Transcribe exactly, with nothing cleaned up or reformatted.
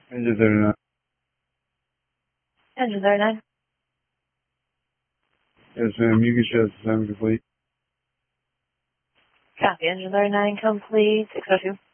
Engine thirty-nine. Engine thirty-nine. Yes, ma'am. You can show us assignment complete. Copy. Engine thirty-nine complete. six oh two.